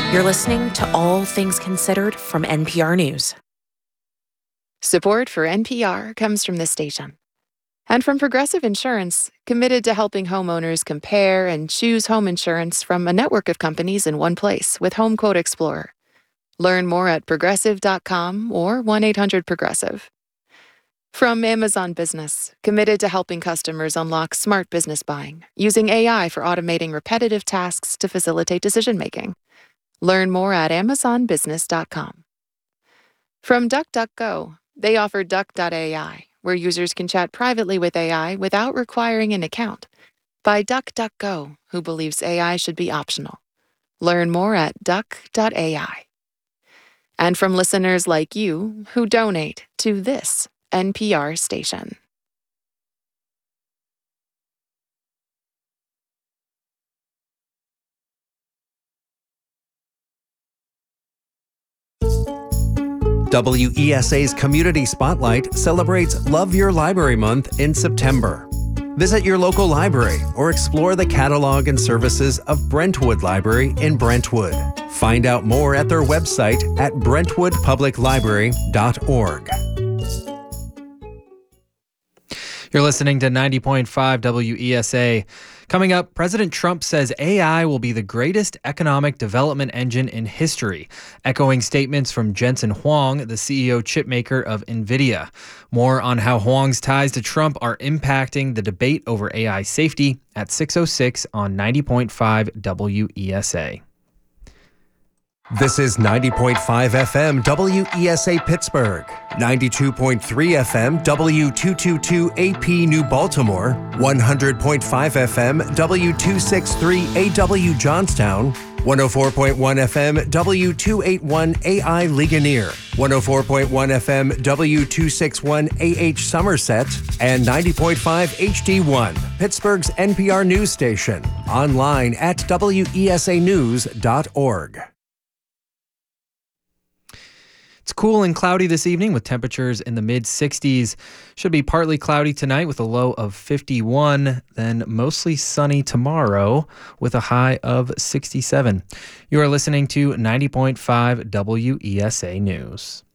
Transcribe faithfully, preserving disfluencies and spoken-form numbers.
You're listening to All Things Considered from N P R News. Support for N P R comes from this station and from Progressive Insurance, committed to helping homeowners compare and choose home insurance from a network of companies in one place with Home Quote Explorer. Learn more at progressive dot com or one eight hundred progressive. From Amazon Business, committed to helping customers unlock smart business buying, using A I for automating repetitive tasks to facilitate decision-making. Learn more at amazon business dot com. From DuckDuckGo, they offer duck dot A I, where users can chat privately with A I without requiring an account. By DuckDuckGo, who believes A I should be optional. Learn more at duck dot A I. And from listeners like you who donate to this N P R station. W E S A's Community Spotlight celebrates Love Your Library Month in September. Visit your local library or explore the catalog and services of Brentwood Library in Brentwood. Find out more at their website at brentwood public library dot org. You're listening to ninety point five W E S A. Coming up, President Trump says A I will be the greatest economic development engine in history, echoing statements from Jensen Huang, the C E O chipmaker of NVIDIA. More on how Huang's ties to Trump are impacting the debate over A I safety at six oh six on ninety point five W E S A. This is ninety point five F M W E S A Pittsburgh, ninety-two point three F M W two twenty-two A P New Baltimore, one hundred point five F M W two sixty-three A W Johnstown, one oh four point one F M W two eighty-one A I Ligonier, one oh four point one F M W two sixty-one A H Somerset, and ninety point five H D one, Pittsburgh's N P R news station, online at W E S A news dot org. It's cool and cloudy this evening with temperatures in the mid sixties. Should be partly cloudy tonight with a low of fifty-one, then mostly sunny tomorrow with a high of sixty-seven. You are listening to ninety point five W E S A News.